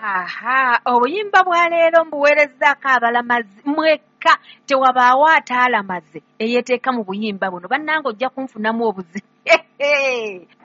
Aha, obuyimba bwa leero mbuweerezzaako abalamazi mwekka, tewabaawo ataalamaze eyeeteeka mu buyimba buno. Bannange ojja kunfunamu obuzibu.